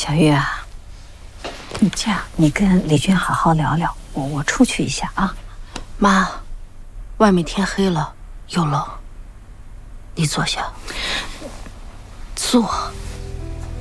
小玉啊，你这样，你跟李军好好聊聊，我出去一下啊。 妈，外面天黑了，又冷，你坐下。坐。